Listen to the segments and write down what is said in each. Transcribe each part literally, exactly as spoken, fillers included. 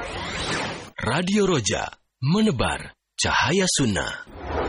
Radio Roja, menebar cahaya sunnah.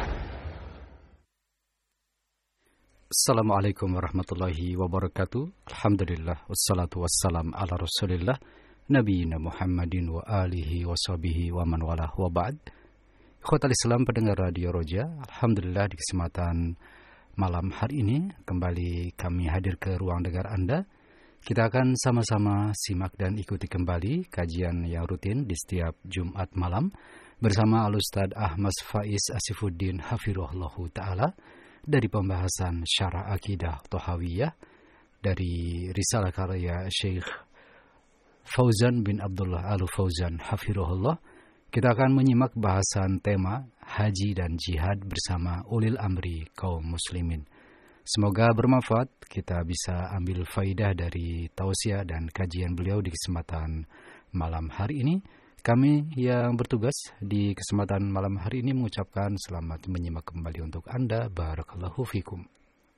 Assalamualaikum warahmatullahi wabarakatuh. Alhamdulillah, wassalatu wassalam ala rasulillah, nabiyina Muhammadin wa alihi wa sahbihi wa man walah wa ba'd. Ikhwatal Islam pendengar Radio Roja, Alhamdulillah di kesempatan malam hari ini kembali kami hadir ke ruang dengar Anda. Kita akan sama-sama simak dan ikuti kembali kajian yang rutin di setiap Jumat malam bersama Al-Ustadz Ahmad Faiz Asifuddin Hafirullahu Ta'ala dari pembahasan Syarah Akidah Thahawiyah dari Risalah karya Syekh Fauzan bin Abdullah Al-Fauzan Hafirullah. Kita akan menyimak bahasan tema Haji dan Jihad bersama ulil amri kaum muslimin. Semoga bermanfaat, kita bisa ambil faidah dari tausiah dan kajian beliau di kesempatan malam hari ini. Kami yang bertugas di kesempatan malam hari ini mengucapkan selamat menyimak kembali untuk Anda. Barakallahu fikum.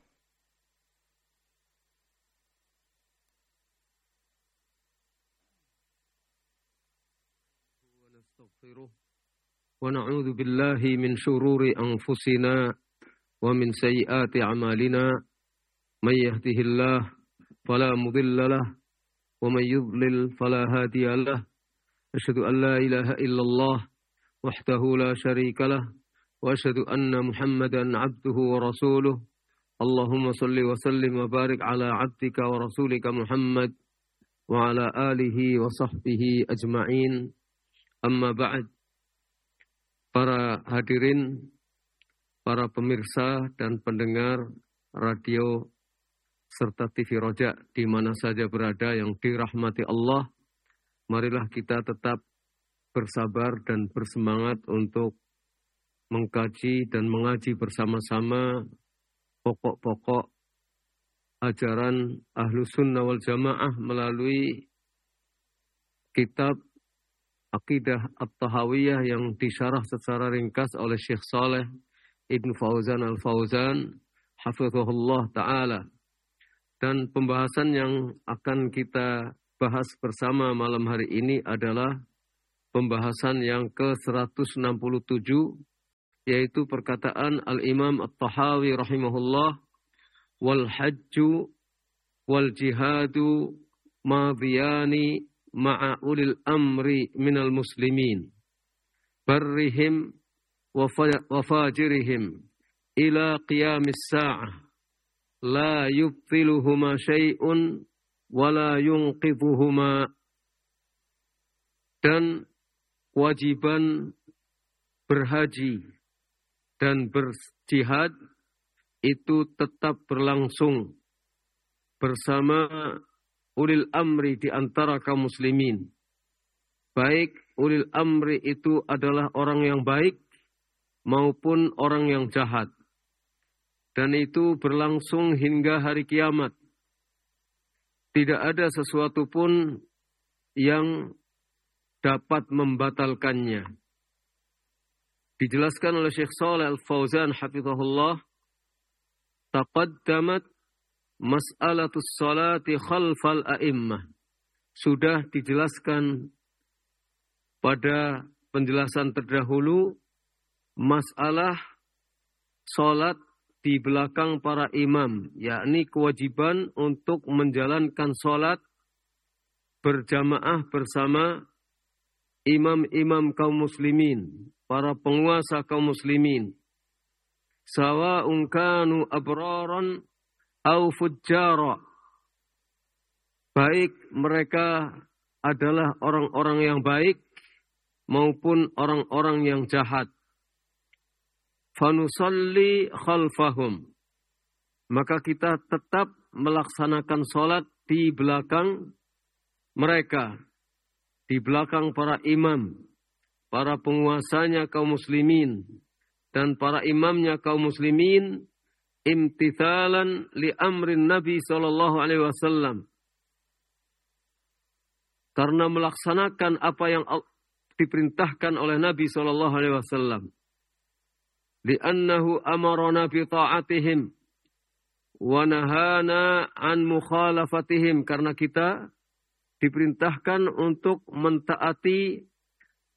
Wa na'udzu billahi min syururi anfusina wa min sayyiati a'malina may yahdihillahu fala mudilla lahu wa may yudlil fala hadiya lahu asyhadu an la ilaha illallah wahdahu la syarika lahu wa asyhadu anna muhammadan 'abduhu wa rasuluhu Allahumma shalli wa sallim wa barik ala 'abdika wa rasulika Muhammad wa ala alihi wa sahbihi ajma'in. Amma ba'd. Para hadirin, para pemirsa dan pendengar radio serta T V Roja di mana saja berada yang dirahmati Allah, marilah kita tetap bersabar dan bersemangat untuk mengkaji dan mengaji bersama-sama pokok-pokok ajaran Ahlus Sunnah wal Jamaah melalui kitab Aqidah At-Thahawiyah yang disyarah secara ringkas oleh Syekh Saleh Ibn Fauzan Al-Fauzan hafizahullah ta'ala. Dan pembahasan yang akan kita bahas bersama malam hari ini adalah pembahasan yang ke seratus enam puluh tujuh, yaitu perkataan Al-Imam At-Tahawi rahimahullah, wal hajju wal jihadu madiyani ma'a ulil amri minal muslimin barrihim wa fajirihim ila qiyamis sa'ah la yubtiluhuma syai'un wa la yunqidhuhuma. Dan kewajiban berhaji dan berjihad itu tetap berlangsung bersama ulil amri di antara kaum muslimin. Baik ulil amri itu adalah orang yang baik maupun orang yang jahat. Dan itu berlangsung hingga hari kiamat. Tidak ada sesuatu pun yang dapat membatalkannya. Dijelaskan oleh Syekh Shalih Al-Fauzan hafizahullah, taqaddamat mas'alatus salati khalfal a'immah. Sudah dijelaskan pada penjelasan terdahulu masalah salat di belakang para imam, yakni kewajiban untuk menjalankan salat berjamaah bersama imam-imam kaum muslimin, para penguasa kaum muslimin. Sawa'un kanu abraran au fujjara, baik mereka adalah orang-orang yang baik maupun orang-orang yang jahat. Fanusalli khalfahum, maka kita tetap melaksanakan salat di belakang mereka, di belakang para imam, para penguasanya kaum muslimin dan para imamnya kaum muslimin, imtithalan li amrin Nabi sallallahu alaihi wasallam, karena melaksanakan apa yang diperintahkan oleh Nabi sallallahu alaihi wasallam. Li'annahu amarana bi ta'atihim wa nahana an mukhalafatihim, karena kita diperintahkan untuk mentaati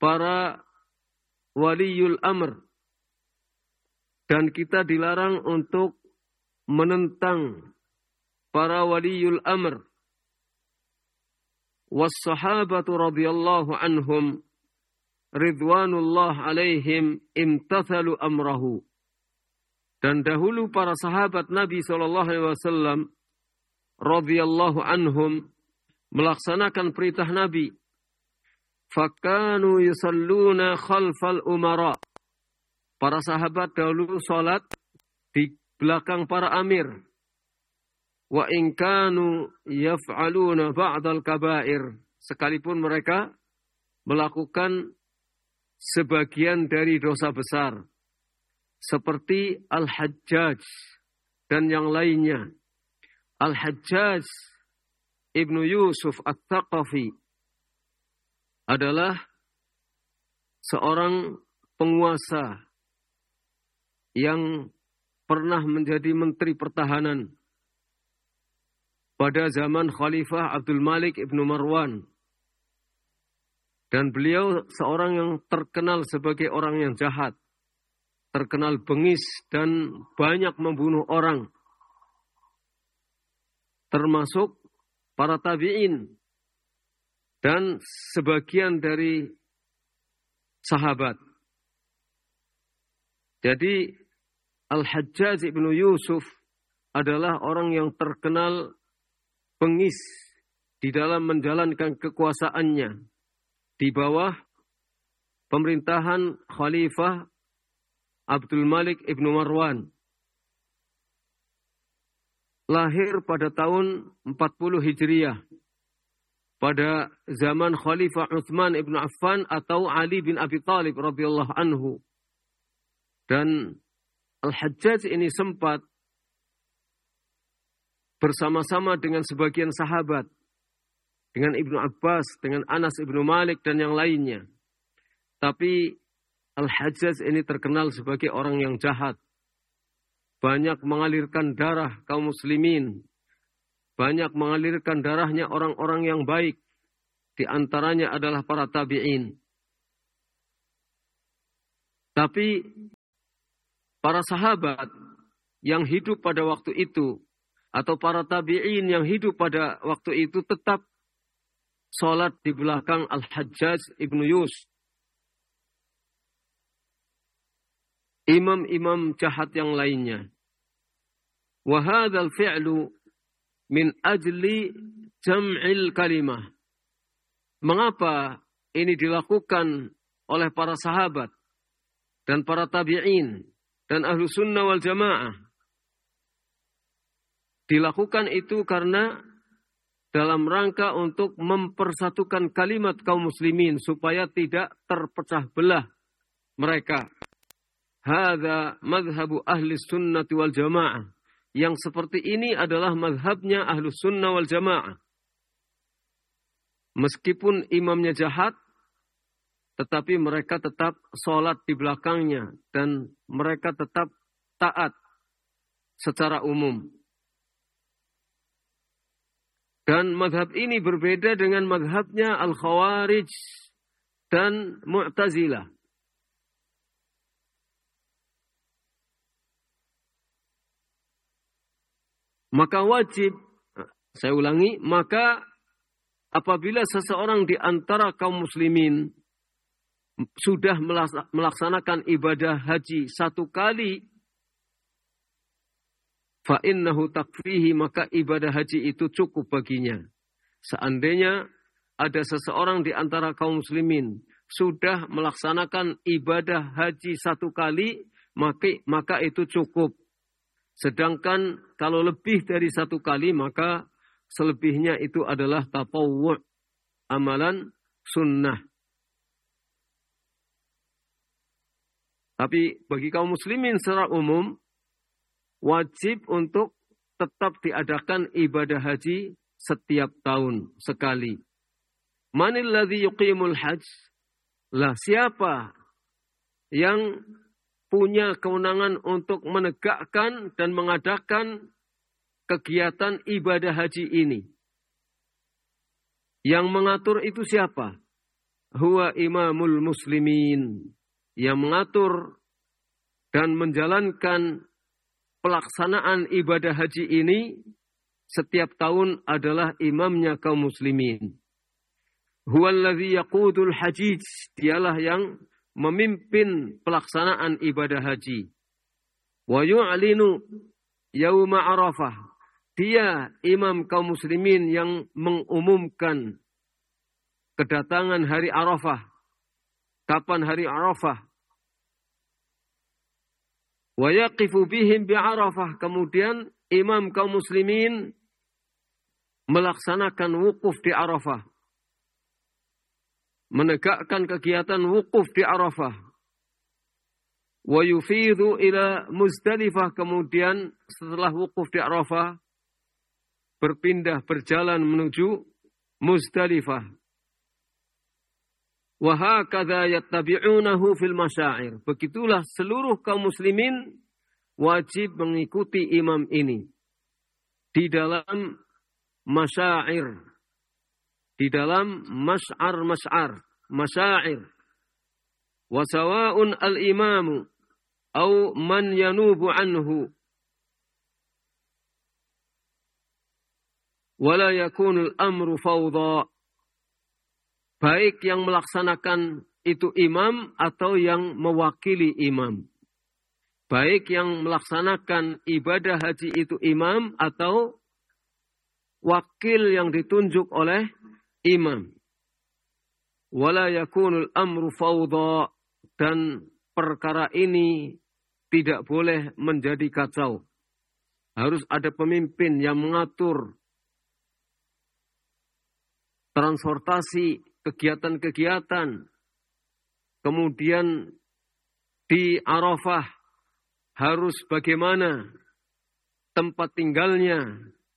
para waliyul amr. Dan kita dilarang untuk menentang para waliyul amr. Was-sahabatu radhiyallahu anhum ridwanullah alaihim imtathalu amrahu. Dan dahulu para sahabat Nabi sallallahu alaihi wasallam radhiyallahu anhum melaksanakan perintah Nabi. Fakanu yusalluna khalfal umara. Para sahabat dahulu salat di belakang para amir. Wa in kanu yaf'aluna ba'dal kabair. Sekalipun mereka melakukan sebagian dari dosa besar. Seperti Al-Hajjaj dan yang lainnya. Al-Hajjaj Ibnu Yusuf At-Thaqafi adalah seorang penguasa yang pernah menjadi menteri pertahanan pada zaman Khalifah Abdul Malik Ibnu Marwan. Dan beliau seorang yang terkenal sebagai orang yang jahat. Terkenal bengis dan banyak membunuh orang. Termasuk para tabi'in dan sebagian dari sahabat. Jadi Al-Hajjaj Ibnu Yusuf adalah orang yang terkenal bengis di dalam menjalankan kekuasaannya di bawah pemerintahan Khalifah Abdul Malik Ibnu Marwan. Lahir pada tahun empat puluh Hijriah. Pada zaman Khalifah Utsman Ibnu Affan atau Ali bin Abi Thalib radhiyallahu anhu. Dan Al-Hajjaj ini sempat bersama-sama dengan sebagian sahabat. Dengan Ibnu Abbas, dengan Anas Ibnu Malik dan yang lainnya. Tapi Al-Hajjaj ini terkenal sebagai orang yang jahat. Banyak mengalirkan darah kaum muslimin. Banyak mengalirkan darahnya orang-orang yang baik. Di antaranya adalah para tabi'in. Tapi para sahabat yang hidup pada waktu itu, atau para tabi'in yang hidup pada waktu itu tetap sholat di belakang Al-Hajjaj Ibnu Yusuf. Imam-imam jahat yang lainnya. Wa hadzal fi'lu min ajli jam'il kalimah. Mengapa ini dilakukan oleh para sahabat dan para tabi'in dan ahlu sunnah wal jamaah? Dilakukan itu karena dalam rangka untuk mempersatukan kalimat kaum muslimin supaya tidak terpecah belah mereka. Hadza madhabu ahli sunnati wal jamaah. Yang seperti ini adalah madhabnya ahli sunnah wal jamaah. Meskipun imamnya jahat, tetapi mereka tetap sholat di belakangnya. Dan mereka tetap taat secara umum. Dan madhab ini berbeda dengan madhabnya Al-Khawarij dan Mu'tazilah. Maka wajib, saya ulangi, maka apabila seseorang di antara kaum muslimin sudah melaksanakan ibadah haji satu kali, fa innahu takfihi, maka ibadah haji itu cukup baginya. Seandainya ada seseorang di antara kaum muslimin sudah melaksanakan ibadah haji satu kali, maka, maka itu cukup. Sedangkan kalau lebih dari satu kali, maka selebihnya itu adalah tatawwu', amalan sunnah. Tapi bagi kaum muslimin secara umum, wajib untuk tetap diadakan ibadah haji setiap tahun sekali. Manil ladzi yuqimul hajj? Lah siapa yang punya kewenangan untuk menegakkan dan mengadakan kegiatan ibadah haji ini? Yang mengatur itu siapa? huwa imamul muslimin. Yang mengatur dan menjalankan pelaksanaan ibadah haji ini setiap tahun adalah imamnya kaum muslimin. Huwallazi yaqudul hajij, dialah yang memimpin pelaksanaan ibadah haji. Wa yu'linu yauma Arafah, dia imam kaum muslimin yang mengumumkan kedatangan hari Arafah. Kapan hari Arafah? Wa yaqifu bihim bi Arafah, kemudian imam kaum muslimin melaksanakan wukuf di Arafah. Menegakkan kegiatan wukuf di Arafah. Wa yufidhu ila Muzdalifah, kemudian setelah wukuf di Arafah berpindah berjalan menuju Muzdalifah. Wa hakadha yattabi'unahu fil masyair. Begitulah seluruh kaum muslimin wajib mengikuti imam ini di dalam masyair, di dalam mas'ar-mas'ar, masyair. Wa sawa'un al-imamu au man yanubu anhu wala yakunul amru fawda. Baik yang melaksanakan itu imam atau yang mewakili imam. Baik yang melaksanakan ibadah haji itu imam atau wakil yang ditunjuk oleh imam. Wala yakunul amru fawda, dan perkara ini tidak boleh menjadi kacau. Harus ada pemimpin yang mengatur transportasi, kegiatan-kegiatan. Kemudian di Arafah harus bagaimana tempat tinggalnya,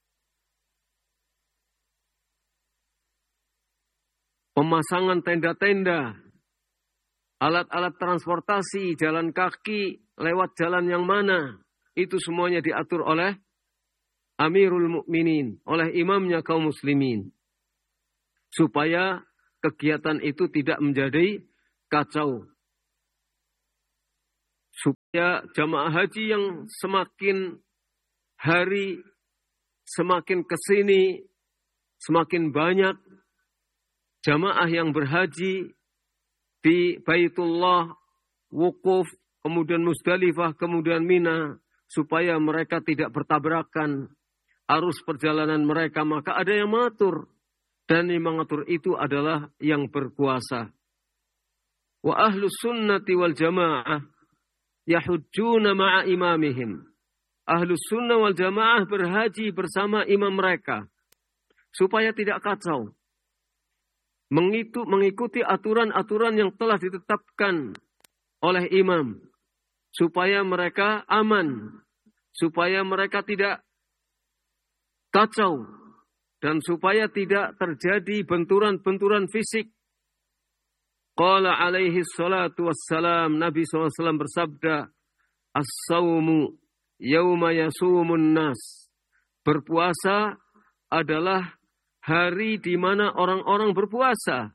pemasangan tenda-tenda, alat-alat transportasi, jalan kaki, lewat jalan yang mana, itu semuanya diatur oleh Amirul Mukminin, oleh imamnya kaum muslimin. Supaya kegiatan itu tidak menjadi kacau. Supaya jamaah haji yang semakin hari, semakin kesini, semakin banyak jamaah yang berhaji di Baitullah, wukuf, kemudian Muzdalifah, kemudian Mina, supaya mereka tidak bertabrakan arus perjalanan mereka, maka ada yang mengatur. Dan yang mengatur itu adalah yang berkuasa. Wa ahlus sunnati wal jamaah yahujjuna ma'a imamihim. Ahlus sunnah wal jamaah berhaji bersama imam mereka. Supaya tidak kacau. Mengitu, mengikuti aturan-aturan yang telah ditetapkan oleh imam. Supaya mereka aman. Supaya mereka tidak kacau. Dan supaya tidak terjadi benturan-benturan fisik. Qala alaihi salatu wassalam, Nabi shallallahu alaihi wasallam bersabda, as-sawmu yawma yasumun nas. Berpuasa adalah hari di mana orang-orang berpuasa.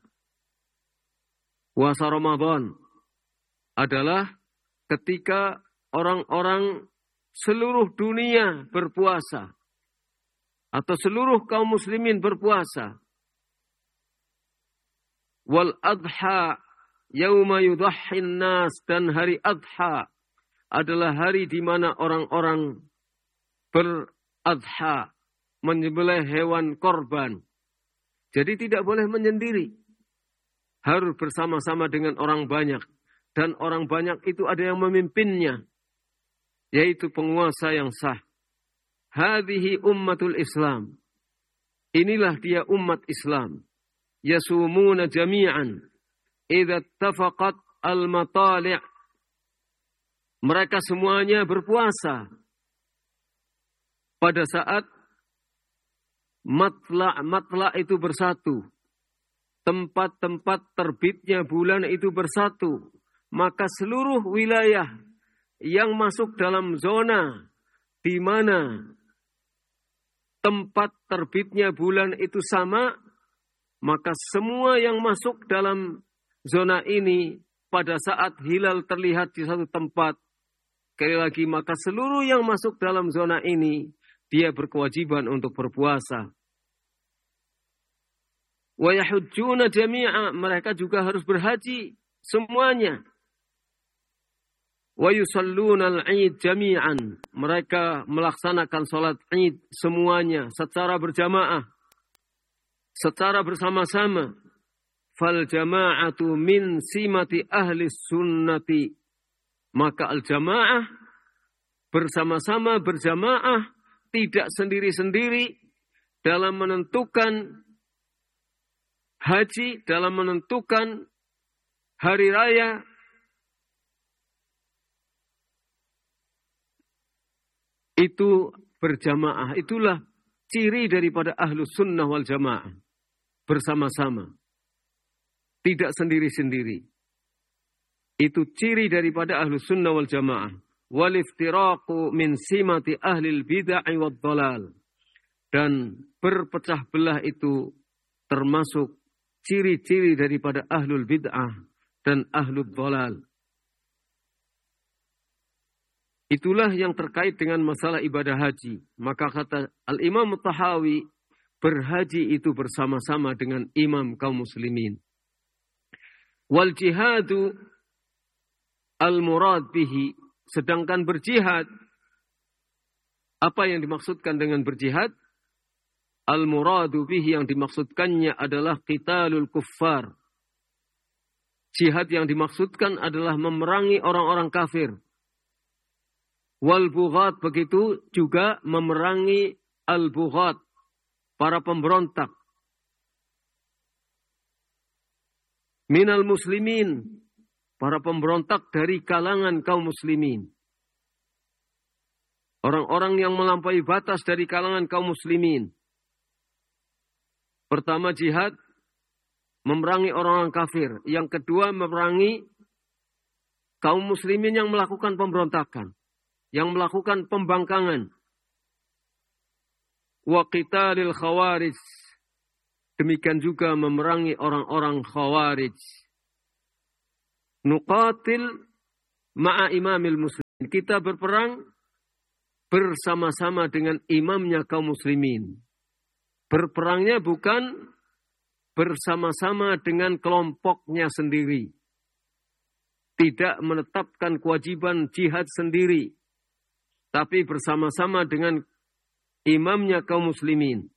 Puasa Ramadan adalah ketika orang-orang seluruh dunia berpuasa. Atau seluruh kaum muslimin berpuasa. Wal adha yauma yudahhin nas, dan hari adha adalah hari di mana orang-orang beradha, menyembelih hewan korban. Jadi tidak boleh menyendiri. Harus bersama-sama dengan orang banyak. Dan orang banyak itu ada yang memimpinnya. Yaitu penguasa yang sah. Hadhihi ummatul Islam. Inilah dia umat Islam. Yasumuna jami'an. Idza ittafaqat al-matali'. Mereka semuanya berpuasa. Pada saat matla'-matla' itu bersatu. Tempat-tempat terbitnya bulan itu bersatu. Maka seluruh wilayah yang masuk dalam zona di mana tempat terbitnya bulan itu sama, maka semua yang masuk dalam zona ini pada saat hilal terlihat di satu tempat, sekali lagi maka seluruh yang masuk dalam zona ini dia berkewajiban untuk berpuasa. Wa yahujjuna jami'a, mereka juga harus berhaji semuanya. Wa yusalluna al-'id jami'an, mereka melaksanakan salat Id semuanya secara berjamaah, secara bersama-sama. Fal jama'atu min simati ahli sunnati, maka al-jamaah bersama-sama berjamaah, tidak sendiri-sendiri dalam menentukan haji, dalam menentukan hari raya. Itu berjamaah. Itulah ciri daripada ahlus sunnah wal jamaah. Bersama-sama. Tidak sendiri-sendiri. Itu ciri daripada ahlus sunnah wal jamaah. Wal iftiraqu min simati ahlil bid'ah wad dhalal. Dan berpecah belah itu termasuk ciri-ciri daripada ahlul bid'ah dan ahlul dhalal. Itulah yang terkait dengan masalah ibadah haji. Maka kata Al-Imam Tahawi, berhaji itu bersama-sama dengan imam kaum muslimin. Wal jihadu al-murad bihi, sedangkan berjihad, apa yang dimaksudkan dengan berjihad? Al-muradu bihi, yang dimaksudkannya adalah qitalul kuffar. Jihad yang dimaksudkan adalah memerangi orang-orang kafir. Wal bughat, begitu juga memerangi al-bughat, para pemberontak. Minal muslimin, para pemberontak dari kalangan kaum muslimin. Orang-orang yang melampaui batas dari kalangan kaum muslimin. Pertama jihad, memerangi orang-orang kafir. Yang kedua memerangi kaum muslimin yang melakukan pemberontakan, yang melakukan pembangkangan. Wa qitalil khawarij, demikian juga memerangi orang-orang khawarij. Nuqatil ma'a imamil muslimin, kita berperang bersama-sama dengan imamnya kaum muslimin. Berperangnya bukan bersama-sama dengan kelompoknya sendiri. Tidak menetapkan kewajiban jihad sendiri, tapi bersama-sama dengan imamnya kaum muslimin.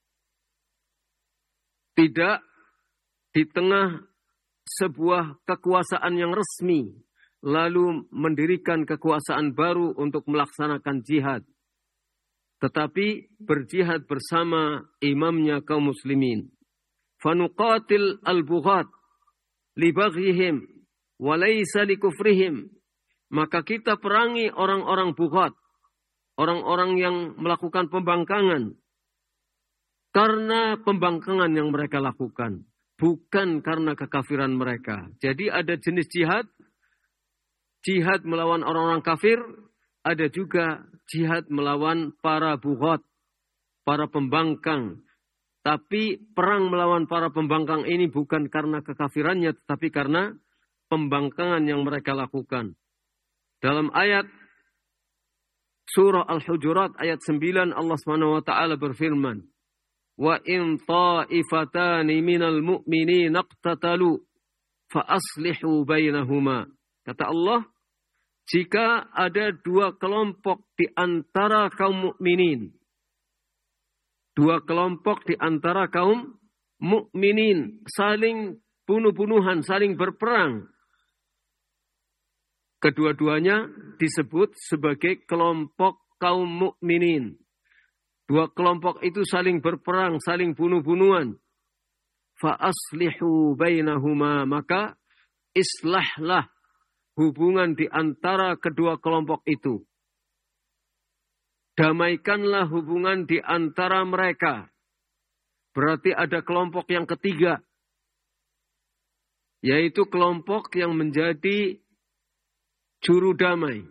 Tidak di tengah sebuah kekuasaan yang resmi, lalu mendirikan kekuasaan baru untuk melaksanakan jihad. Tetapi berjihad bersama imamnya kaum muslimin. Fanuqatil al-bughat li baghihim wa laysa li kufrihim. Maka kita perangi orang-orang bughat, orang-orang yang melakukan pembangkangan, karena pembangkangan yang mereka lakukan, bukan karena kekafiran mereka. Jadi ada jenis jihad, jihad melawan orang-orang kafir, ada juga jihad melawan para bughat, para pembangkang. Tapi perang melawan para pembangkang ini bukan karena kekafirannya, tetapi karena pembangkangan yang mereka lakukan. Dalam ayat surah Al-Hujurat ayat sembilan, Allah Subhanahu wa taala berfirman, "Wa in ta'ifatani minal mu'minina iqtatalu fa aslihu bainahuma." Kata Allah, jika ada dua kelompok di antara kaum mukminin, dua kelompok di antara kaum mukminin saling bunuh-bunuhan, saling berperang, kedua-duanya disebut sebagai kelompok kaum mukminin. Dua kelompok itu saling berperang, saling bunuh-bunuhan. Fa aslihu bainahuma, maka islahlah hubungan di antara kedua kelompok itu. Damaikanlah hubungan di antara mereka. Berarti ada kelompok yang ketiga, yaitu kelompok yang menjadi juru damai.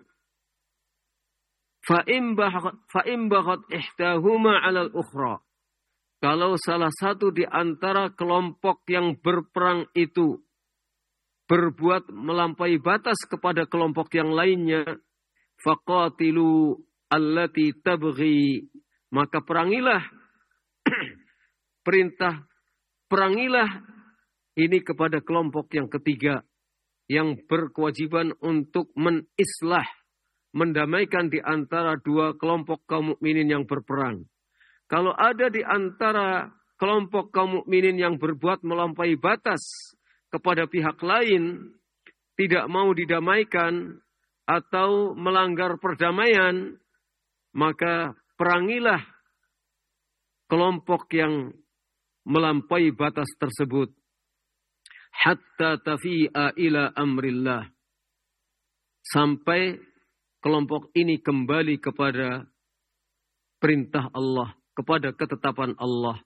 Fa'im baghat ihtahuma 'alal ukhra. Kalau salah satu di antara kelompok yang berperang itu berbuat melampaui batas kepada kelompok yang lainnya, faqatilu allati tabghi, maka perangilah perintah perangilah ini kepada kelompok yang ketiga yang berkewajiban untuk menislah, mendamaikan di antara dua kelompok kaum mukminin yang berperang. Kalau ada di antara kelompok kaum mukminin yang berbuat melampaui batas kepada pihak lain, tidak mau didamaikan atau melanggar perdamaian, maka perangilah kelompok yang melampaui batas tersebut. Hatta tafi'a ila amrillah. Sampai kelompok ini kembali kepada perintah Allah, kepada ketetapan Allah.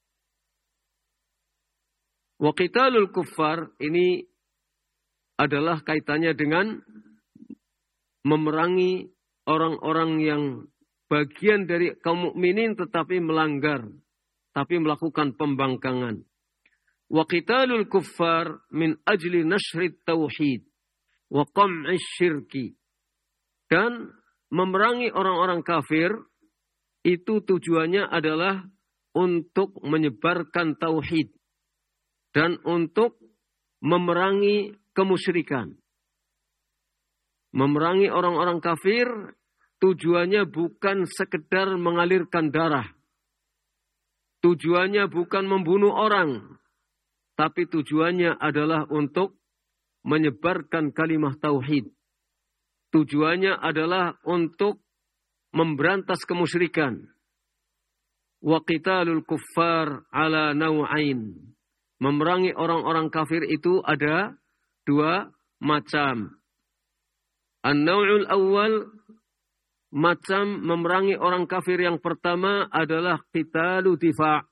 Wa qitalul kuffar ini adalah kaitannya dengan memerangi orang-orang yang bagian dari kaum mukminin tetapi melanggar, tapi melakukan pembangkangan. Wa qitalul kuffar min ajli nashrit tauhid wa qam'i syirki. Dan memerangi orang-orang kafir itu tujuannya adalah untuk menyebarkan tauhid dan untuk memerangi kemusyrikan. Memerangi orang-orang kafir tujuannya bukan sekedar mengalirkan darah. Tujuannya bukan membunuh orang, tapi tujuannya adalah untuk menyebarkan kalimat tauhid. Tujuannya adalah untuk memberantas kemusyrikan. Wa qitalul kuffar ala naw'ain. Memerangi orang-orang kafir itu ada dua macam. An-naw'ul awal, macam memerangi orang kafir yang pertama adalah qitalu difa'.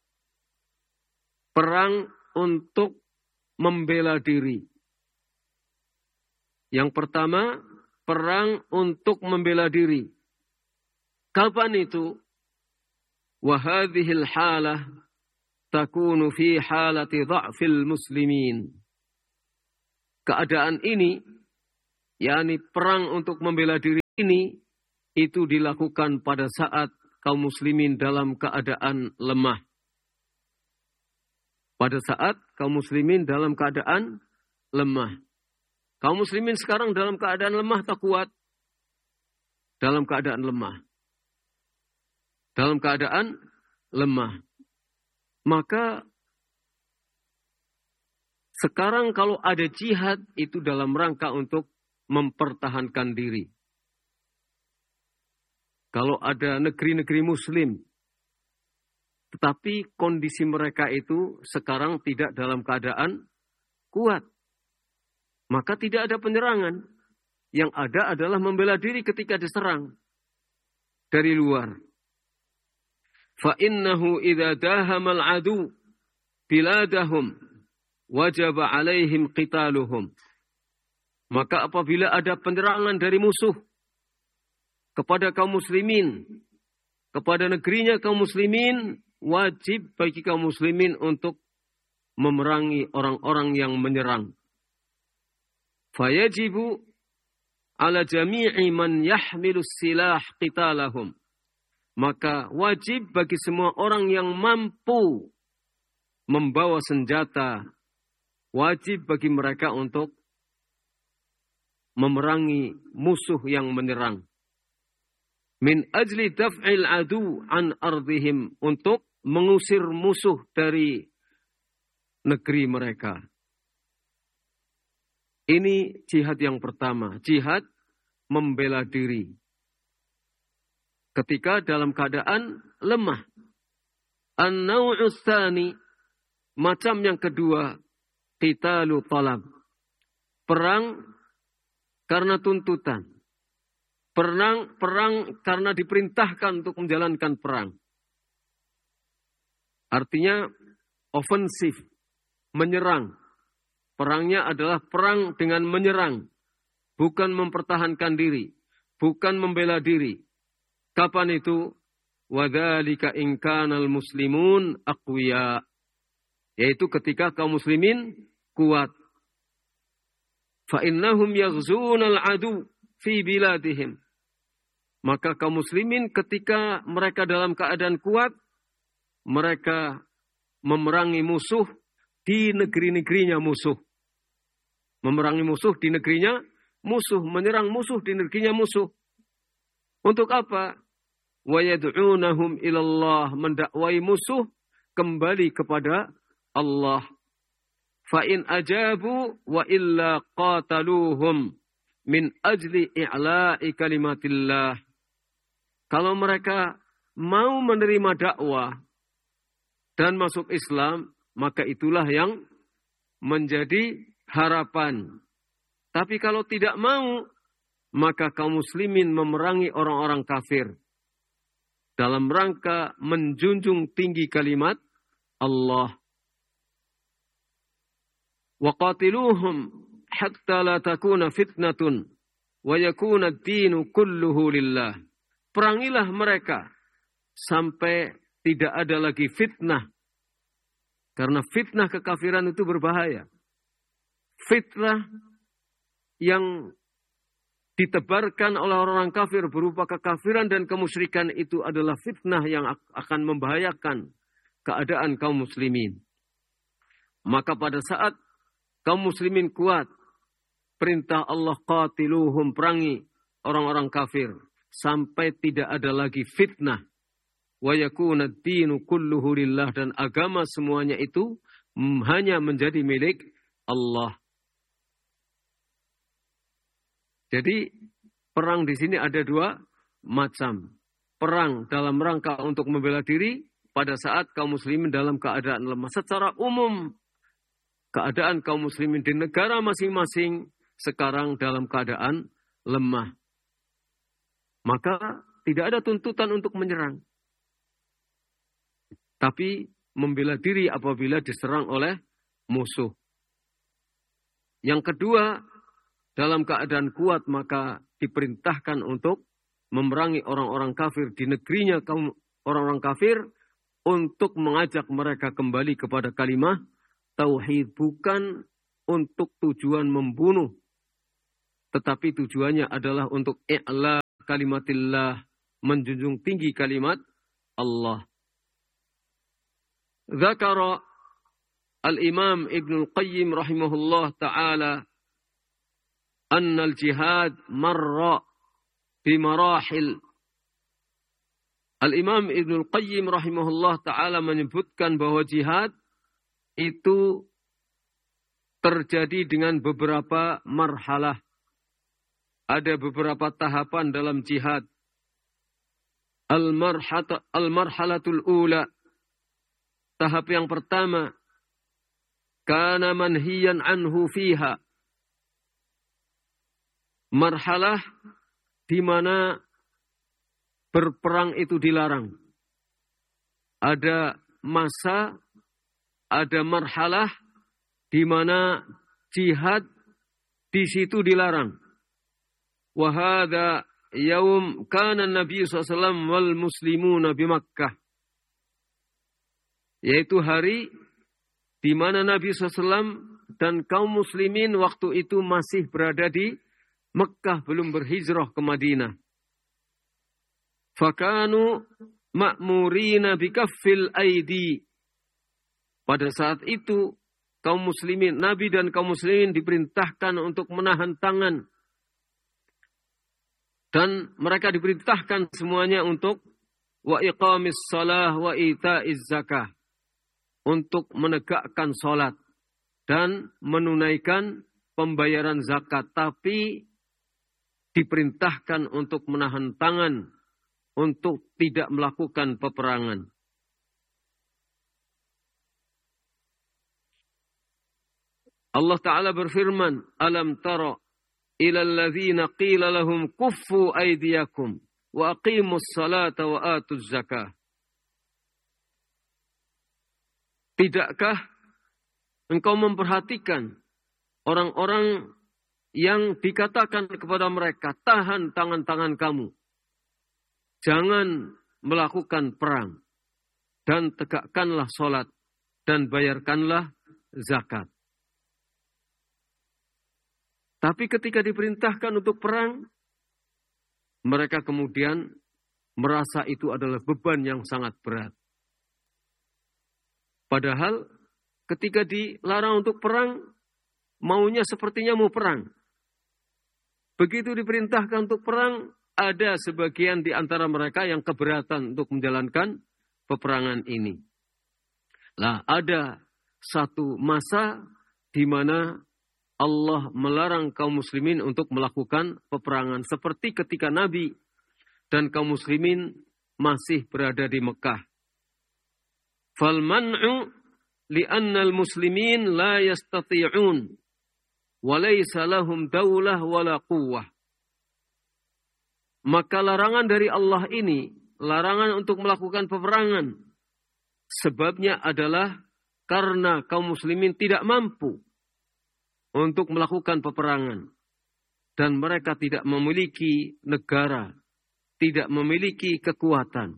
Perang untuk membela diri. Yang pertama, perang untuk membela diri. Kapan itu? Wa hadhil halah takunu fi halati dha'fil muslimin. Keadaan ini, yakni perang untuk membela diri ini, itu dilakukan pada saat kaum muslimin dalam keadaan lemah. Pada saat kaum muslimin dalam keadaan lemah. Kaum muslimin sekarang dalam keadaan lemah tak kuat. Dalam keadaan lemah. Dalam keadaan lemah. Maka sekarang kalau ada jihad itu dalam rangka untuk mempertahankan diri. Kalau ada negeri-negeri muslim, tetapi kondisi mereka itu sekarang tidak dalam keadaan kuat, maka tidak ada penyerangan. Yang ada adalah membela diri ketika diserang dari luar. Fa innahu idza dahamal adu biladahum wajaba alaihim qitaluhum. Maka apabila ada penyerangan dari musuh kepada kaum muslimin, kepada negerinya kaum muslimin, wajib bagi kaum muslimin untuk memerangi orang-orang yang menyerang. Fayajibu ala jami'i man yahmilus silah qitalahum. Maka wajib bagi semua orang yang mampu membawa senjata, wajib bagi mereka untuk memerangi musuh yang menyerang. Min ajli daf'il adu an ardihim, untuk mengusir musuh dari negeri mereka. Ini jihad yang pertama, jihad membela diri. Ketika dalam keadaan lemah. An-naw'us tsani, macam yang kedua, qitalu talab. Perang karena tuntutan. Perang, perang karena diperintahkan untuk menjalankan perang. Artinya ofensif, menyerang. Perangnya adalah perang dengan menyerang. Bukan mempertahankan diri. Bukan membela diri. Kapan itu? Wadzalika in kanal muslimun aqwiya. Yaitu ketika kaum muslimin kuat. fa innahum yaghzunal adu fi biladihim. Maka kaum muslimin ketika mereka dalam keadaan kuat, mereka memerangi musuh di negeri-negerinya musuh. Memerangi musuh di negerinya musuh, menyerang musuh di negerinya musuh. Untuk apa? Wa yad'unahum ilallah, mendakwai musuh kembali kepada Allah. Fa in ajabu wa illa qataluhum min ajli i'la'i kalimatillah. Kalau mereka mau menerima dakwah dan masuk Islam, maka itulah yang menjadi harapan. Tapi kalau tidak mau, maka kaum muslimin memerangi orang-orang kafir dalam rangka menjunjung tinggi kalimat Allah. Wa qatiluhum hatta la takuna fitnatun wa yakuna ad-dinu kulluhu lillah. Perangilah mereka sampai tidak ada lagi fitnah. Karena fitnah kekafiran itu berbahaya. Fitnah yang ditebarkan oleh orang-orang kafir berupa kekafiran dan kemusyrikan itu adalah fitnah yang akan membahayakan keadaan kaum muslimin. Maka pada saat kaum muslimin kuat, perintah Allah qatiluhum, perangi orang-orang kafir sampai tidak ada lagi fitnah. Wa yakuna ad-dinu kulluhu lillah, dan agama semuanya itu hanya menjadi milik Allah. Jadi perang di sini ada dua macam. Perang dalam rangka untuk membela diri pada saat kaum muslimin dalam keadaan lemah. Secara umum keadaan kaum muslimin di negara masing-masing sekarang dalam keadaan lemah. Maka tidak ada tuntutan untuk menyerang. Tapi membela diri apabila diserang oleh musuh. Yang kedua, dalam keadaan kuat maka diperintahkan untuk memerangi orang-orang kafir di negerinya kaum orang-orang kafir untuk mengajak mereka kembali kepada kalimah tauhid, bukan untuk tujuan membunuh, tetapi tujuannya adalah untuk i'la kalimatillah, menjunjung tinggi kalimat Allah. Dzakara al-Imam Ibnu Al-Qayyim rahimahullah taala anna al-jihad marra bi marahil. Al-Imam Ibnu Al-Qayyim rahimahullah taala menyebutkan bahwa jihad itu terjadi dengan beberapa marhalah. Ada beberapa tahapan dalam jihad. Al-marhalatul ula. Tahap yang pertama. Kana manhiyan anhu fiha. Marhalah di mana berperang itu dilarang. Ada masa, ada marhalah di mana jihad di situ dilarang. Wahada yaum kana Nabi sallallahu alaihi wasallam wal muslimuna bi Makkah. Yaitu hari di mana Nabi sallallahu alaihi wasallam dan kaum muslimin waktu itu masih berada di Mekah, belum berhijrah ke Madinah. Fakanu ma'murina bi kaffil aidi. Pada saat itu kaum muslimin, Nabi dan kaum muslimin diperintahkan untuk menahan tangan. Dan mereka diperintahkan semuanya untuk wa iqamis shalah wa ita'iz zakah. Untuk menegakkan salat dan menunaikan pembayaran zakat. Tapi diperintahkan untuk menahan tangan. Untuk tidak melakukan peperangan. Allah Ta'ala berfirman, Alam tara ila alladzina qila lahum kuffu aydiyakum wa aqimus salata wa atuz zakah. Tidakkah engkau memperhatikan orang-orang yang dikatakan kepada mereka, tahan tangan-tangan kamu, jangan melakukan perang, dan tegakkanlah salat, dan bayarkanlah zakat. Tapi ketika diperintahkan untuk perang, mereka kemudian merasa itu adalah beban yang sangat berat. Padahal ketika dilarang untuk perang, maunya sepertinya mau perang. Begitu diperintahkan untuk perang, ada sebagian di antara mereka yang keberatan untuk menjalankan peperangan ini. Lah, ada satu masa di mana Allah melarang kaum muslimin untuk melakukan peperangan. Seperti ketika Nabi dan kaum muslimin masih berada di Mekah. Fal man'u li'anna al-muslimin la yastati'un wa laysa lahum daulah wala quwwah. Maka larangan dari Allah ini, larangan untuk melakukan peperangan, sebabnya adalah karena kaum muslimin tidak mampu untuk melakukan peperangan. Dan mereka tidak memiliki negara, tidak memiliki kekuatan.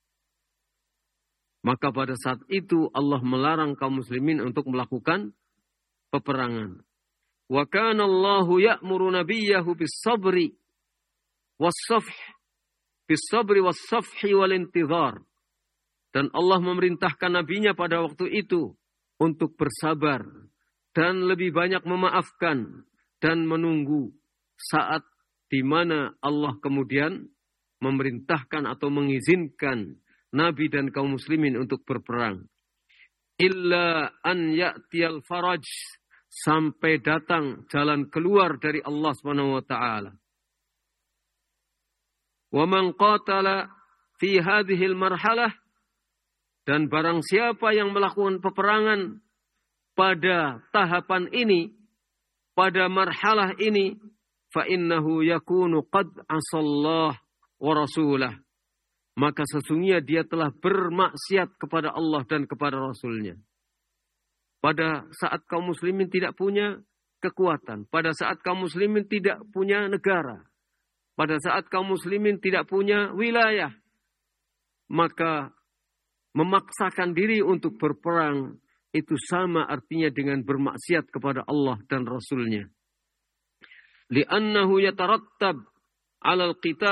Maka pada saat itu Allah melarang kaum muslimin untuk melakukan peperangan. Wa kana Allahu ya'muru nabiyyahu bis-sabri was-safh, bis-sabri was-safhi wal-intidhar. Dan Allah memerintahkan nabinya pada waktu itu untuk bersabar dan lebih banyak memaafkan dan menunggu saat di mana Allah kemudian memerintahkan atau mengizinkan Nabi dan kaum muslimin untuk berperang. Illa an ya'tiyal faraj, sampai datang jalan keluar dari Allah Subhanahu wa taala. Wa man qatala fi hadhil marhalah, dan barang siapa yang melakukan peperangan pada tahapan ini, pada marhalah ini, fa innahu yakunu qad asallah wa rasulah. Maka sesungguhnya dia telah bermaksiat kepada Allah dan kepada Rasulnya. Pada saat kaum muslimin tidak punya kekuatan, pada saat kaum muslimin tidak punya negara, pada saat kaum muslimin tidak punya wilayah, maka memaksakan diri untuk berperang itu sama artinya dengan bermaksiat kepada Allah dan Rasulnya. Li'annahu yatarattab 'alal qital